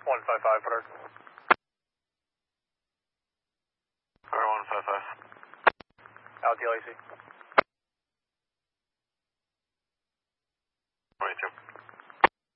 155, put her. Alright, 155. Out the LAC.